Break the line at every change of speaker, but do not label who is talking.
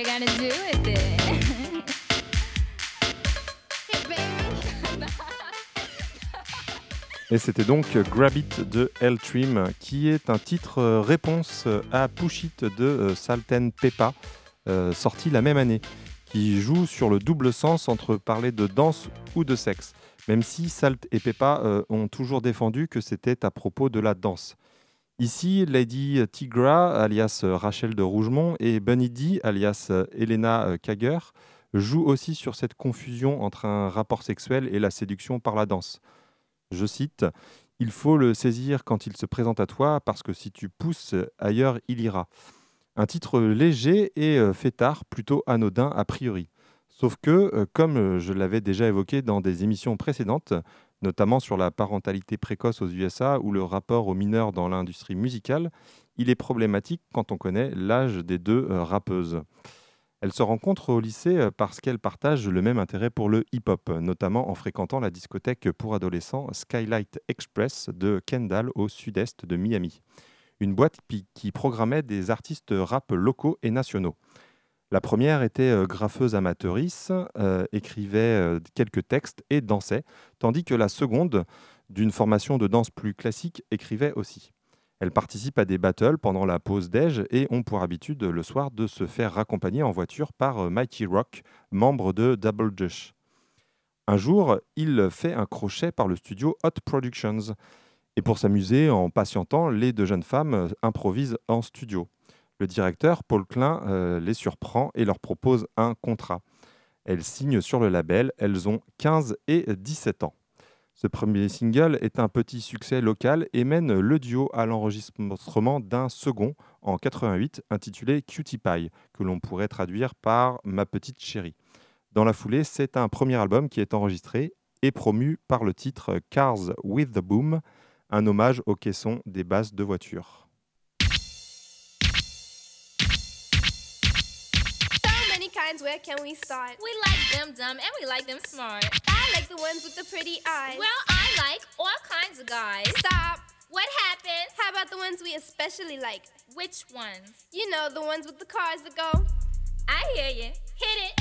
you're gonna do with it. Hey, baby.
Et c'était donc Grab It de L-Trim, qui est un titre réponse à Push It de Salt&Pepa, sorti la même année, qui joue sur le double sens entre parler de danse ou de sexe, même si Salt et Pepa ont toujours défendu que c'était à propos de la danse. Ici, Lady Tigra, alias Rachel de Rougemont, et Bunny D, alias Elena Kager, jouent aussi sur cette confusion entre un rapport sexuel et la séduction par la danse. Je cite, « Il faut le saisir quand il se présente à toi, parce que si tu pousses ailleurs, il ira ». Un titre léger et fêtard, plutôt anodin a priori. Sauf que, comme je l'avais déjà évoqué dans des émissions précédentes, notamment sur la parentalité précoce aux USA ou le rapport aux mineurs dans l'industrie musicale, il est problématique quand on connaît l'âge des deux rappeuses. Elles se rencontrent au lycée parce qu'elles partagent le même intérêt pour le hip-hop, notamment en fréquentant la discothèque pour adolescents Skylight Express de Kendall au sud-est de Miami. Une boîte qui programmait des artistes rap locaux et nationaux. La première était graffeuse amateurice, écrivait quelques textes et dansait, tandis que la seconde, d'une formation de danse plus classique, écrivait aussi. Elle participe à des battles pendant la pause déj et ont pour habitude le soir de se faire raccompagner en voiture par Mighty Rock, membre de Double Dutch. Un jour, il fait un crochet par le studio Hot Productions. Et pour s'amuser en patientant, les deux jeunes femmes improvisent en studio. Le directeur, Paul Klein, les surprend et leur propose un contrat. Elles signent sur le label, elles ont 15 et 17 ans. Ce premier single est un petit succès local et mène le duo à l'enregistrement d'un second en 88 intitulé Cutie Pie, que l'on pourrait traduire par Ma petite chérie. Dans la foulée, c'est un premier album qui est enregistré et promu par le titre Cars with the Boom, un hommage aux caissons des basses de voiture.
Where can we start?
We like them dumb and we like them smart.
I like the ones with the pretty eyes.
Well, I like all kinds of guys.
Stop.
What happened?
How about the ones we especially like?
Which ones?
You know, the ones with the cars that go.
I hear you. Hit it.